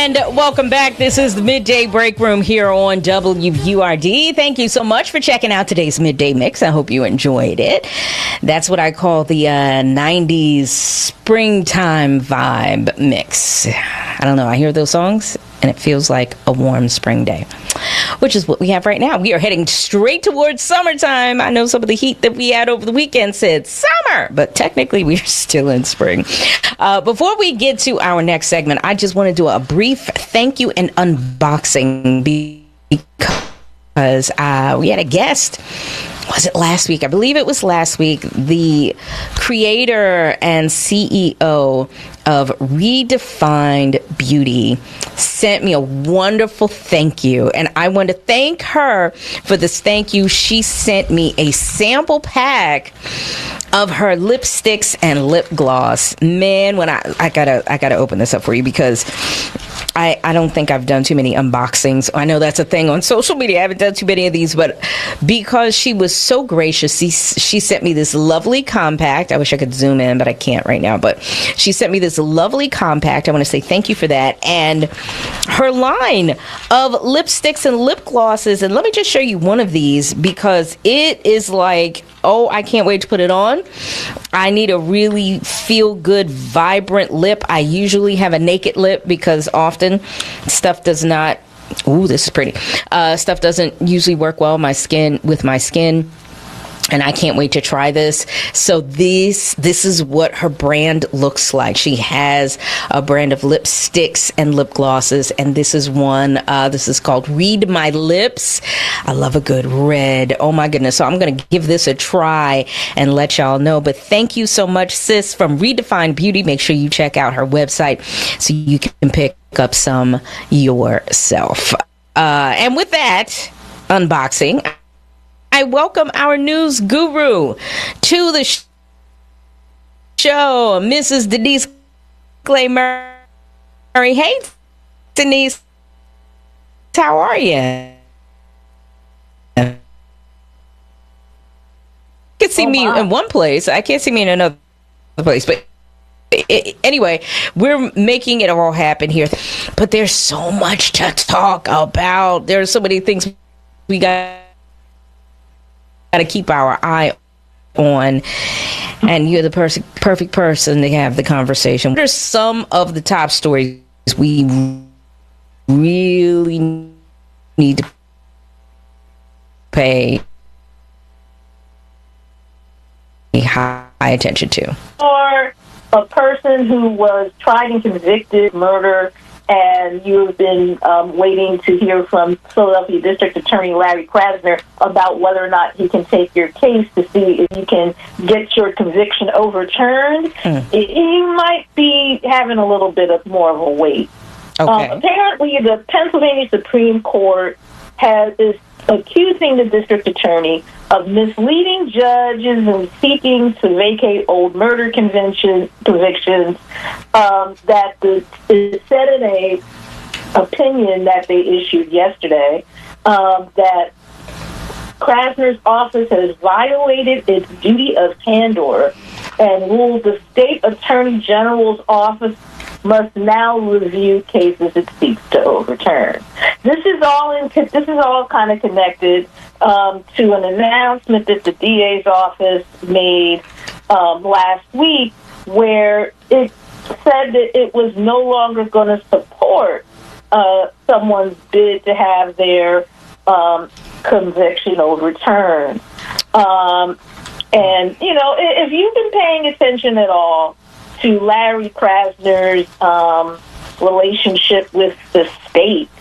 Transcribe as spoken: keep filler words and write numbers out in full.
And welcome back. This is the Midday Break Room here on W U R D. Thank you so much for checking out today's Midday Mix. I hope you enjoyed it. That's what I call the uh, nineties springtime vibe mix. I don't know. I hear those songs and it feels like a warm spring day, which is what we have right now. We are heading straight towards summertime. I know some of the heat that we had over the weekend said summer, but technically we're still in spring. Uh, before we get to our next segment, I just want to do a brief thank you and unboxing because uh, we had a guest. Was it last week? I believe it was last week. The creator and C E O of Redefined Beauty sent me a wonderful thank you. And I want to thank her for this thank you. She sent me a sample pack of her lipsticks and lip gloss. Man, when I, I gotta, I gotta open this up for you because I, I don't think I've done too many unboxings. I know that's a thing on social media. I haven't done too many of these, but because she was so gracious, she, she sent me this lovely compact. I wish I could zoom in, but I can't right now. But she sent me this lovely compact. I want to say thank you for that. And her line of lipsticks and lip glosses. And let me just show you one of these because it is like, oh, I can't wait to put it on. I need a really feel-good, vibrant lip. I usually have a naked lip because often stuff does not, ooh, this is pretty. Uh, stuff doesn't usually work well my skin with my skin. And I can't wait to try this. So this this is what her brand looks like. She has a brand of lipsticks and lip glosses. And this is one. Uh, this is called Read My Lips. I love a good red. Oh, my goodness. So I'm going to give this a try and let y'all know. But thank you so much, sis, from Redefined Beauty. Make sure you check out her website so you can pick up some yourself. Uh, and with that, unboxing, I welcome our news guru to the sh- show, Missus Denise Clay Murray. Hey, Denise, how are you? You can see oh, me wow. in one place. I can't see me in another place, but it, anyway, we're making it all happen here. But there's so much to talk about. There's so many things we got. Got to keep our eye on, and you're the pers- perfect person to have the conversation. What are some of the top stories we really need to pay high attention to? For a person who was tried and convicted murder, and you've been um, waiting to hear from Philadelphia District Attorney Larry Krasner about whether or not he can take your case to see if you can get your conviction overturned, mm. it, he might be having a little bit of more of a wait. Okay. Um, apparently, the Pennsylvania Supreme Court has is accusing the district attorney of misleading judges and seeking to vacate old murder convention convictions um, that the, is said in a opinion that they issued yesterday um, that Krasner's office has violated its duty of candor and ruled the state attorney general's office must now review cases it seeks to overturn. This is all in. This is all kind of connected um, to an announcement that the D A's office made um, last week, where it said that it was no longer going to support uh, someone's bid to have their um, conviction overturned. Um, and you know, if you've been paying attention at all to Larry Krasner's um, relationship with the state,